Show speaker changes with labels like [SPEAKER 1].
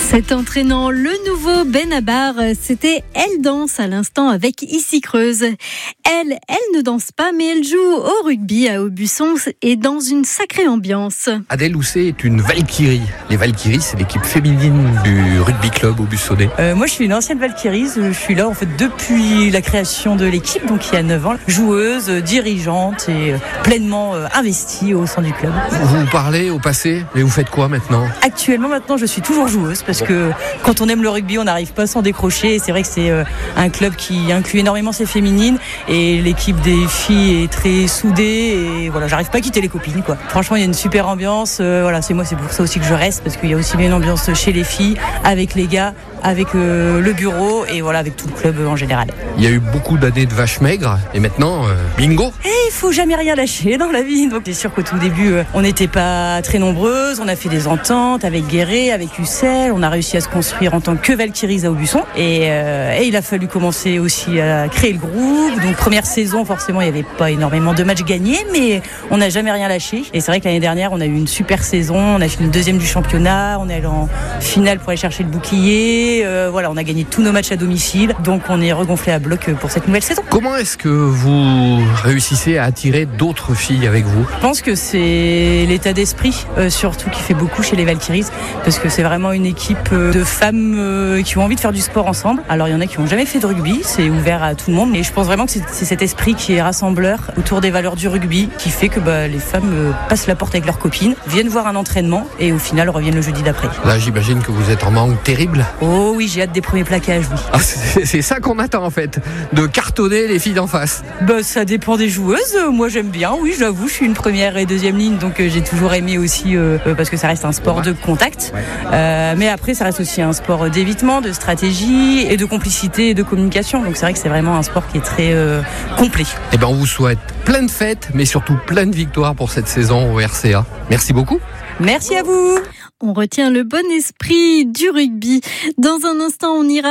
[SPEAKER 1] C'est entraînant, le nouveau Benabar, c'était Elle danse à l'instant avec Issy Creuse. Elle ne danse pas, mais elle joue au rugby à Aubusson et dans une sacrée ambiance.
[SPEAKER 2] Adèle Housset est une Valkyrie. Les Valkyries, c'est l'équipe féminine du rugby club aubusonnais.
[SPEAKER 3] Moi, je suis une ancienne Valkyrie. Je suis là en fait depuis la création de l'équipe, donc il y a 9 ans. Joueuse, dirigeante et pleinement investie au sein du club.
[SPEAKER 2] Vous parlez au passé, mais vous faites quoi maintenant ?
[SPEAKER 3] Actuellement, je suis toujours joueuse parce que quand on aime le rugby, on n'arrive pas à s'en décrocher. Et c'est vrai que c'est un club qui inclut énormément ses féminines et l'équipe des filles est très soudée et voilà, j'arrive pas à quitter les copines quoi. Franchement, il y a une super ambiance. C'est pour ça aussi que je reste parce qu'il y a aussi bien une ambiance chez les filles, avec les gars, avec le bureau et voilà, avec tout le club en général.
[SPEAKER 2] Il y a eu beaucoup d'années de vaches maigres et maintenant, bingo.
[SPEAKER 3] Il faut jamais rien lâcher dans la vie. Donc c'est sûr qu'au tout début, on n'était pas très nombreuses. On a fait des ententes avec Guéret, avec Ussel. On a réussi à se construire en tant que Valkyries à Aubusson. Et il a fallu commencer aussi à créer le groupe. Donc première saison, forcément, il n'y avait pas énormément de matchs gagnés, mais on n'a jamais rien lâché. Et c'est vrai que l'année dernière, on a eu une super saison. On a fini 2e du championnat. On est allé en finale pour aller chercher le bouclier. On a gagné tous nos matchs à domicile. Donc on est regonflé à bloc pour cette nouvelle saison.
[SPEAKER 2] Comment est-ce que vous réussissez à attirer d'autres filles avec vous ?
[SPEAKER 3] Je pense que c'est l'état d'esprit, surtout qui fait beaucoup chez les Valkyries, parce que c'est vraiment une équipe de femmes qui ont envie de faire du sport ensemble. Alors il y en a qui n'ont jamais fait de rugby, c'est ouvert à tout le monde, mais je pense vraiment que c'est cet esprit qui est rassembleur autour des valeurs du rugby, qui fait que les femmes passent la porte avec leurs copines, viennent voir un entraînement et au final reviennent le jeudi d'après.
[SPEAKER 2] Là j'imagine que vous êtes en manque terrible.
[SPEAKER 3] Oh oui, j'ai hâte des premiers plaquages, oui.
[SPEAKER 2] Ah, c'est ça qu'on attend en fait, de cartonner les filles d'en face.
[SPEAKER 3] Ça dépend des joueuses. Moi j'aime bien, oui, j'avoue, je suis une première et deuxième ligne, donc j'ai toujours aimé aussi parce que ça reste un sport de contact. Mais après ça reste aussi un sport d'évitement, de stratégie et de complicité et de communication. Donc c'est vrai que c'est vraiment un sport qui est très complet.
[SPEAKER 2] On vous souhaite plein de fêtes, mais surtout plein de victoires pour cette saison au RCA. Merci beaucoup.
[SPEAKER 3] Merci à vous.
[SPEAKER 1] On retient le bon esprit du rugby. Dans un instant, on ira